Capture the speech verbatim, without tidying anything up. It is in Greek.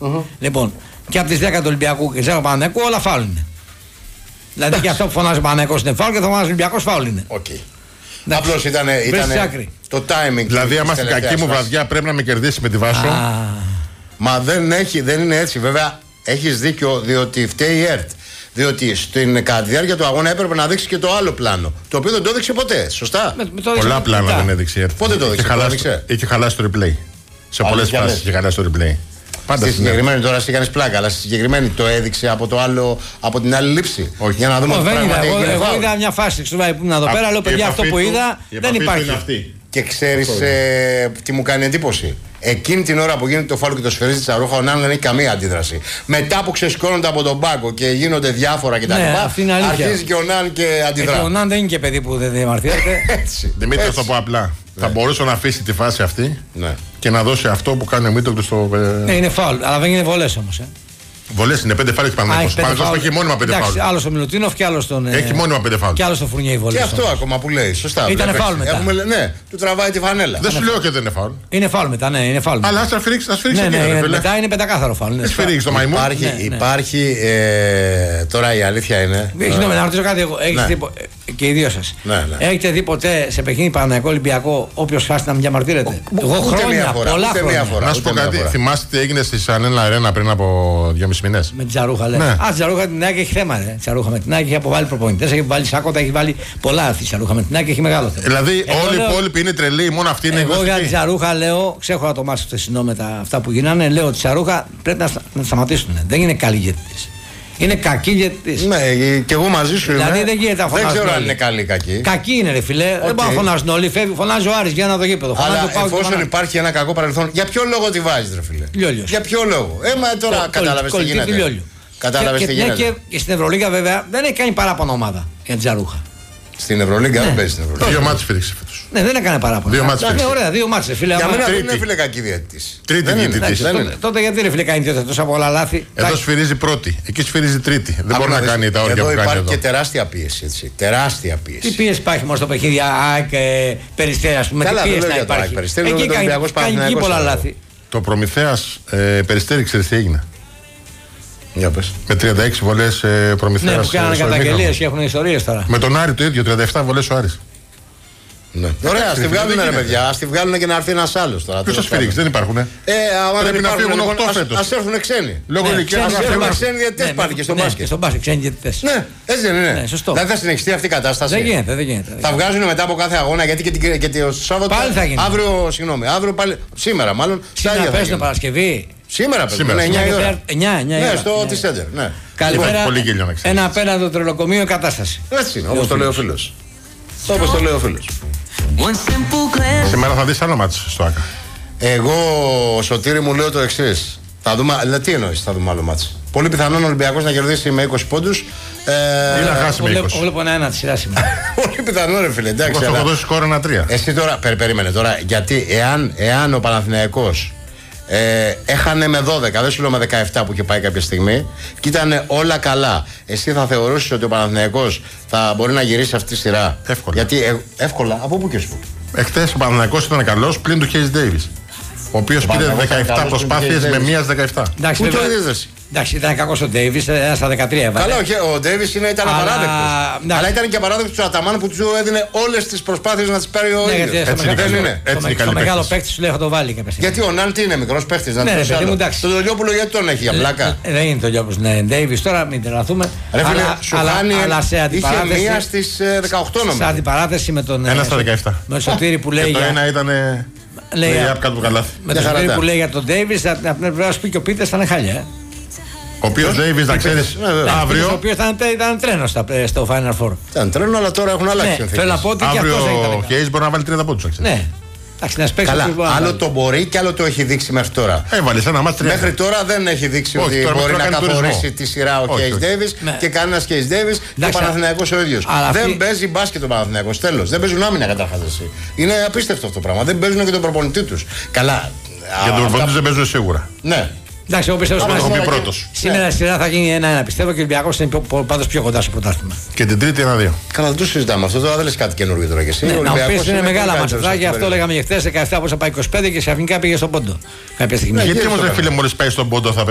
Mm-hmm. Λοιπόν, και από τις δέκα του Ολυμπιακού και του Παναθηναϊκού όλα φάουλ είναι. Δηλαδή και αυτό που φωνάζει ο Παναθηναϊκός είναι φάουλ και το φωνάζει ο Ολυμπιακός φάουλ είναι. Okay. Απλώς ήταν το timing. Δηλαδή, άμα στην κακή μου βραδιά πρέπει να με κερδίσει με τη Βάσο. Μα δεν, έχει, δεν είναι έτσι. Βέβαια, έχεις δίκιο, διότι φταίει η ΕΡΤ. Διότι στην, κατά τη διάρκεια του αγώνα έπρεπε να δείξει και το άλλο πλάνο. Το οποίο δεν το έδειξε ποτέ. Σωστά. Με, με το Πολλά πλάνα μετά. Δεν έδειξε η ΕΡΤ. Πότε το έδειξε. Είχε χαλάσει το replay. Σε πολλές φάσεις είχε χαλάσει το replay. Πάντα στη συγκεκριμένη τώρα σε κάνεις πλάκα, αλλά στη συγκεκριμένη το έδειξε από, το άλλο, από την άλλη λήψη. Όχι. Για να δούμε ότι πράγματι έγινε. Εγώ, εγώ είδα μια φάση που ήμουν εδώ πέρα, λέω παιδιά αυτό που είδα δεν υπάρχει. Και ξέρεις ε, τι μου κάνει εντύπωση. Εκείνη την ώρα που γίνεται το φάουλ και το σφυρίζει τη Τσαρούχα, ο Νάν δεν έχει καμία αντίδραση. Μετά που ξεσηκώνονται από τον πάγκο και γίνονται διάφορα κτλ. Ναι, αρχίζει και ο Νάν και αντιδρά. Ε, ο Νάν δεν είναι και παιδί που δεν διαμαρτύρεται. Δημήτρη, θα το πω απλά. Ναι. Θα μπορούσε να αφήσει τη φάση αυτή ναι. και να δώσει αυτό που κάνει ο Μίτογλου στο. Ναι, είναι φάουλ, αλλά δεν είναι βολές όμως. Ε. Βολές είναι πέντε φάουλ και Παναθηναϊκός. Έχει μόνιμα πέντε φάουλ. Άλλο στον Μιλουτίνοφ και άλλο στον. Έχει μόνιμα πέντε φάουλ. Και άλλο στον Φουρνιέ βολές. Και αυτό ακόμα που λέει. Σωστά. Ήταν φάουλ μετά. Έχουμε, ναι, του τραβάει τη φανέλα. Δεν σου λέω και δεν είναι φάουλ. Είναι φάουλ μετά, ναι, είναι φάουλ. Αλλά ας αφήξει ναι, ναι, ναι, μετά είναι πεντακάθαρο φάουλ. Δεν σφυρίξει το μαϊμού. Υπάρχει. Τώρα η αλήθεια είναι. Συγγνώμη, να ρωτήσω κάτι. Και οι δύο σας. Έχετε δει ποτέ σε παιχνίδι Παναθηναϊκό Ολυμπιακό όποιο χάσει να μην διαμαρτύρεται? Εγώ χρόνια, πολλά χρόνια. Να σου πω κάτι. Θυμάστε τι έγινε στη Σανέλα Αρένα πριν από δυόμισι μήνες? Με Τζαρούχα, λέει. Α, Τζαρούχα την Άκη έχει θέμα. Ρε. Τζαρούχα με την Άκη έχει αποβάλει προπονητές, έχει βάλει σάκοτα, έχει βάλει πολλά αυτή. Τζαρούχα με την Άκη έχει μεγάλο θέμα. Δηλαδή όλοι οι υπόλοιποι είναι τρελοί, μόνο αυτή είναι εγωιστική. Εγώ για Τζαρούχα λέω, ξέχωρα το μάτι χθεσινό με τα αυτά που γίνανε, λέω ότι Τζαρούχα πρέπει να, να σταματήσουν. Δεν είναι καλή ηγέτης. Είναι κακή ηγέτης. Ναι, και εγώ μαζί σου δηλαδή είμαι. δεν γίνεται Δεν ξέρω αν είναι καλή ή κακή. Κακή είναι, ρε φιλέ. Okay. Δεν μπορούν να φωνάζουν όλοι. Φεύγει, φωνάζει ο Άρης για ένα το γήπεδο. Αλλά εφόσον υπάρχει ένα κακό παρελθόν, για ποιο λόγο τη βάζει, ρε φιλέ? Λιόλιος. Για ποιο λόγο? Ε, μα τώρα κατάλαβες τι γίνεται. Κατάλαβες τι γίνεται. Και στην Ευρωλίγκα βέβαια δεν έχει κάνει παράπονο ομάδα για Τζαρούχα. Στην Ευρωλίγκα δεν παίζει στην Ευρωλίγκα. Δύο μάτς φύριξε φέτος. Ναι, δεν έκανε παράπονο. Δύο μάτς φύριξε. Ωραία, δύο μάτς φίλε. Για μένα δεν είναι φίλε κακή διαιτητής. Τρίτη διαιτητής. Τότε γιατί ρε φίλε κάνει τόσα πολλά λάθη? Εδώ σφυρίζει πρώτη, εκεί σφυρίζει τρίτη. Δεν μπορεί να κάνει τα όρια που κάνει εδώ. Υπάρχει και τεράστια πίεση. Τεράστια πίεση. Τι πίεση υπάρχει μόνο στο παιχνίδι ΑΕΚ Περιστέρι, α πούμε? Καλά, τι πίεση να υπάρχει? Εκεί κάνει πολλά λάθη. Το Προμηθέας Περιστέρι, ξέρεις τι έγινε? Με τριάντα έξι βολές ε, Προμηθέας. Ναι, που κάνανε καταγγελίες και έχουν ιστορίες τώρα. Με τον Άρη το ίδιο, τριάντα επτά βολές ο Άρης. Ναι. Ωραία, ας τη βγάλουν ρε παιδιά, ας τη βγάλουν και να έρθει ένας άλλος τώρα. Ποιος θα σφυρίξει, δεν υπάρχουν. Ε, άμα πρέπει δεν να φύγουν υπάρχουν, οκτώ ας, φέτος. ας έρθουν ξένοι. Λόγω ηλικίας ας έρθουν ξένοι διαιτητές ναι, πάλι και στο ναι, μπάσκετ. Στο μπάσκετ, ξένοι διαιτητές. Ναι, έτσι δεν είναι. Ναι, σωστό. Δεν θα συνεχιστεί αυτή η κατάσταση. Δεν γίνεται, δεν γίνεται. Θα βγάζουν μετά από κάθε αγώνα γιατί και, και το Σάββατο. Πάλι θα γίνει. Αύριο, συγγνώμη, αύριο πάλι. Σήμερα μάλλον. Σήμερα παίζουν Παρασκευή. Σήμερα παίζουν. εννιά η ώρα. Ναι, στο T-Center. Καλημέρα. Ένα απέναντο τρελοκομείο κατάσταση. Έτσι είναι, όπως το λέει ο φίλος. Όπως το λέει ο φίλος. Σήμερα θα δεις άλλο μάτς στο ΆΚΑ. Εγώ, Σωτήρη μου, λέω το εξής. Θα δούμε, δηλαδή τι εννοείς θα δούμε άλλο μάτς? Πολύ πιθανόν ο Ολυμπιακός να κερδίσει με είκοσι πόντους. Ή να χάσει με είκοσι. Βλέπω ένα ένα τη σειρά σήμερα. Πολύ πιθανόν, ρε φίλε. Εντάξει. Εγώ θα δώσει σκόρ ένα τρία. Εσύ τώρα, περι, περίμενε τώρα, γιατί εάν, εάν ο Παναθηναϊκός Ε, έχανε με δώδεκα, δεν σου λέω με δεκαεπτά που είχε πάει κάποια στιγμή και ήταν όλα καλά, εσύ θα θεωρήσεις ότι ο Παναθηναϊκός θα μπορεί να γυρίσει αυτή τη σειρά? Εύκολα. Γιατί ε, εύκολα, από πού και σου? Εχθές ο Παναθηναϊκός ήταν καλός πλην του Χέις Ντέιβις, ο οποίος πήρε δεκαεπτά προσπάθειες με μία δεκαεπτά. Εντάξει, πού το είδες? Εντάξει, ήταν κακός ο Ντέιβις, ένα στα δεκατρία έβαλε. Καλά, όχι, ο Ντέιβις ήταν αλλά... απαράδεκτος. Αλλά ήταν και απαράδεκτος του Αταμάν που του έδινε όλες τις προσπάθειες να τις πάρει ο ίδιος. Ναι, έτσι δεν είναι. Το μεγάλο παίκτη σου λέει θα το βάλει κάποια στιγμή. Γιατί ο Ναν τι είναι, μικρός παίκτης, να το πει. Το Λιόπουλο γιατί τον έχει για πλάκα? Δεν είναι το Λιόπουλο, ναι. Ντέιβις τώρα μην τρελαθούμε. Ρε φίλε, σου κάνει είχε μία στις δεκαοκτώ νομίζω. Σε αντιπαράθεση με τον. Ένα στα δεκαεπτά. Με τον Σωτήρη που λέει. Το ένα ήταν. Λέει κάτω του καλάθι. Με τον Σωτήρη που λέει για τον Ντέιβις, να πρέπει να σου πει και ο Πίτες θα είναι χάλια. Ο οποίος Ντέιβις, να ξέρεις, αύριο. Ο οποίος ήταν τρένο στο Final Four. Ήταν τρένο, αλλά τώρα έχουν αλλάξει. Θέλω να πω ότι και αυτός έγινε. Ο Χέις μπορεί να βάλει τριάντα πόντους. Ναι. Καλά, άλλο το μπορεί και άλλο το έχει δείξει μέχρι τώρα. Έβαλε ένα μάτς τριάντα. Μέχρι τώρα δεν έχει δείξει όχι, ότι μπορεί να καθορίσει τη σειρά ο Κέις Ντέιβις και κανένας Κέις Ντέιβις και ο Παναθηναϊκός ο ίδιος. Δεν αυτή... παίζει μπάσκετ ο Παναθηναϊκός. Τέλος. Δεν παίζουν άμυνα καταρχάς. Είναι απίστευτο αυτό το πράγμα. Δεν παίζουν και τον προπονητή τους. Καλά. Για τον προπονητή δεν παίζουν σίγουρα. Ναι. Εντάξει, εγώ πιστεύω ότι σήμερα η σειρά θα γίνει ένα-ένα. Πιστεύω και ο Ολυμπιακός είναι πάντως πιο κοντά στο πρωτάθλημα. Και την τρίτη ένα-δύο. Καλά, δεν το συζητάμε αυτό. Τώρα δεν λες κάτι καινούργιο τώρα και εσύ. Ναι, να πεις είναι μεγάλα μάτσα. Γι' αυτό λέγαμε και χθες δεκαεπτά πόσα πάει είκοσι πέντε και ξαφνικά πήγε στον πόντο. Κάποια στιγμή. Γιατί όμως, φίλε, μόλις πάει στον πόντο θα